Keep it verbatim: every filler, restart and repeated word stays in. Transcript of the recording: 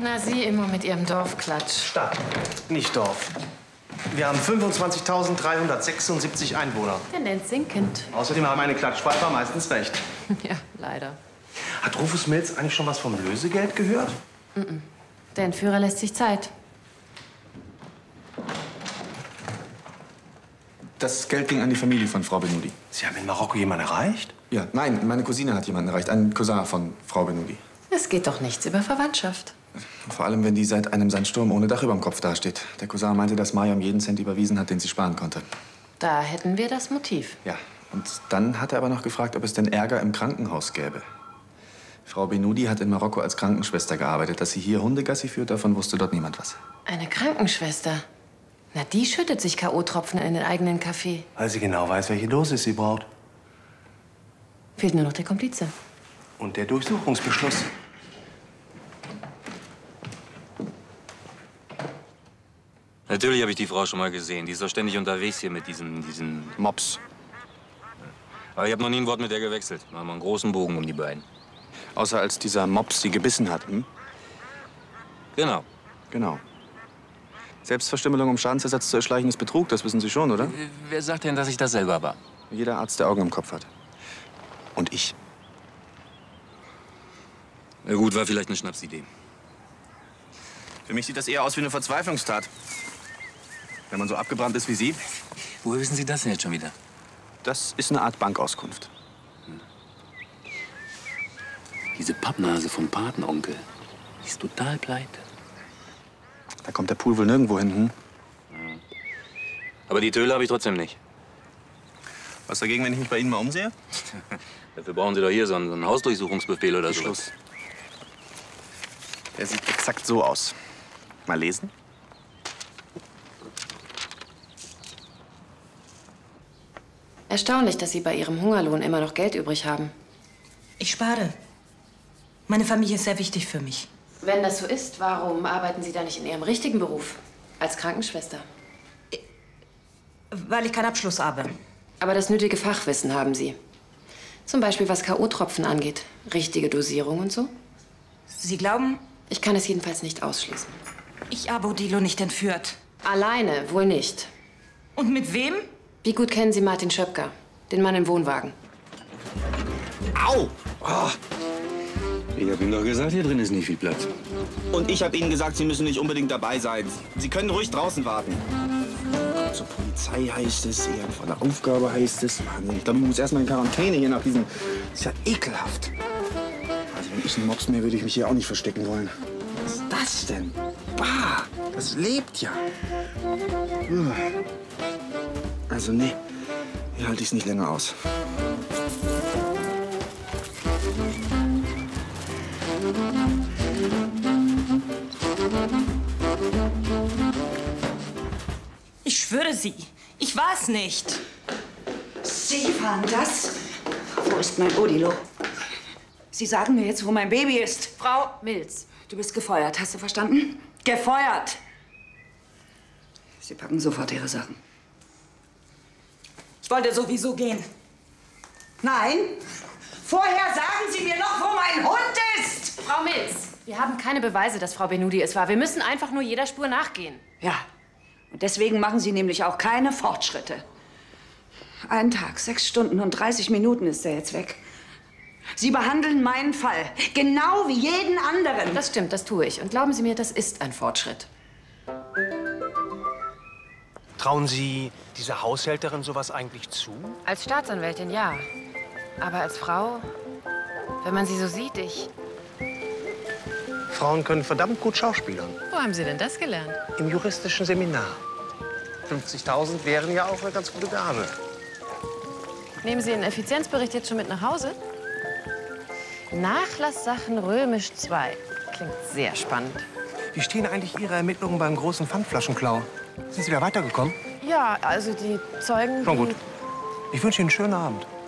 Na, Sie immer mit Ihrem Dorfklatsch. Stadt, nicht Dorf. Wir haben fünfundzwanzigtausenddreihundertsechsundsiebzig Einwohner. Tendenz sinkend. Außerdem haben meine Klatschpfeifer meistens recht. Ja, leider. Hat Rufus Mills eigentlich schon was vom Lösegeld gehört? Mm-mm. Der Entführer lässt sich Zeit. Das Geld ging an die Familie von Frau Benudi. Sie haben in Marokko jemanden erreicht? Ja, nein, meine Cousine hat jemanden erreicht. Einen Cousin von Frau Benudi. Es geht doch nichts über Verwandtschaft. Vor allem, wenn die seit einem Sandsturm ohne Dach über dem Kopf dasteht. Der Cousin meinte, dass Mariam jeden Cent überwiesen hat, den sie sparen konnte. Da hätten wir das Motiv. Ja, und dann hat er aber noch gefragt, ob es denn Ärger im Krankenhaus gäbe. Frau Benudi hat in Marokko als Krankenschwester gearbeitet. Dass sie hier Hundegassi führt, davon wusste dort niemand was. Eine Krankenschwester? Na, die schüttet sich K O-Tropfen in den eigenen Kaffee. Weil sie genau weiß, welche Dosis sie braucht. Fehlt nur noch der Komplize. Und der Durchsuchungsbeschluss. Natürlich habe ich die Frau schon mal gesehen. Die ist doch ständig unterwegs hier mit diesen, diesen Mops. Aber ich habe noch nie ein Wort mit der gewechselt. Machen wir einen großen Bogen um die beiden. Außer als dieser Mops sie gebissen hat, hm? Genau. Genau. Selbstverstümmelung, um Schadensersatz zu erschleichen, ist Betrug, das wissen Sie schon, oder? Wer sagt denn, dass ich das selber war? Jeder Arzt, der Augen im Kopf hat. Und ich. Na gut, war vielleicht eine Schnapsidee. Für mich sieht das eher aus wie eine Verzweiflungstat. Wenn man so abgebrannt ist wie Sie. Woher wissen Sie das denn jetzt schon wieder? Das ist eine Art Bankauskunft. Hm. Diese Pappnase vom Patenonkel, die ist total pleite. Da kommt der Pool wohl nirgendwo hin, hm? Ja. Aber die Töle habe ich trotzdem nicht. Was dagegen, wenn ich mich bei Ihnen mal umsehe? Dafür brauchen Sie doch hier so einen, so einen Hausdurchsuchungsbefehl oder so. Schluss. Der sieht exakt so aus. Mal lesen? Erstaunlich, dass Sie bei Ihrem Hungerlohn immer noch Geld übrig haben. Ich spare. Meine Familie ist sehr wichtig für mich. Wenn das so ist, warum arbeiten Sie da nicht in Ihrem richtigen Beruf? Als Krankenschwester? Weil ich keinen Abschluss habe. Aber das nötige Fachwissen haben Sie. Zum Beispiel, was K O-Tropfen angeht. Richtige Dosierung und so. Sie glauben? Ich kann es jedenfalls nicht ausschließen. Ich habe Odilo nicht entführt. Alleine wohl nicht. Und mit wem? Wie gut kennen Sie Martin Schöpker, den Mann im Wohnwagen? Au! Oh. Ich habe Ihnen doch gesagt, hier drin ist nicht viel Platz. Und ich habe Ihnen gesagt, Sie müssen nicht unbedingt dabei sein. Sie können ruhig draußen warten. Zur Polizei heißt es, ehrenvolle Aufgabe heißt es. Mann, ich glaube, ich muss erst mal in Quarantäne hier nach diesem... Das ist ja ekelhaft. Also wenn ich ein Mops wäre, würde ich mich hier auch nicht verstecken wollen. Was ist das denn? Bah, das lebt ja. Also nee, hier halte ich es nicht länger aus. Ich schwöre Sie, ich war es nicht. Sie waren das? Wo ist mein Odilo? Sie sagen mir jetzt, wo mein Baby ist. Frau Mills. Du bist gefeuert, hast du verstanden? Gefeuert! Sie packen sofort Ihre Sachen. Ich wollte sowieso gehen. Nein! Vorher sagen Sie mir noch, wo mein Hund ist! Frau Mills, wir haben keine Beweise, dass Frau Benudi es war. Wir müssen einfach nur jeder Spur nachgehen. Ja, und deswegen machen Sie nämlich auch keine Fortschritte. Ein Tag, sechs Stunden und dreißig Minuten ist er jetzt weg. Sie behandeln meinen Fall genau wie jeden anderen. Das stimmt, das tue ich. Und glauben Sie mir, das ist ein Fortschritt. Trauen Sie dieser Haushälterin sowas eigentlich zu? Als Staatsanwältin ja. Aber als Frau, wenn man sie so sieht, ich... Frauen können verdammt gut schauspielern. Wo haben Sie denn das gelernt? Im juristischen Seminar. fünfzigtausend wären ja auch eine ganz gute Gabe. Nehmen Sie den Effizienzbericht jetzt schon mit nach Hause? Nachlasssachen römisch zwei. Klingt sehr spannend. Wie stehen eigentlich Ihre Ermittlungen beim großen Pfandflaschenklau? Sind Sie da weitergekommen? Ja, also die Zeugen... Schon gut. die- Ich wünsche Ihnen einen schönen Abend.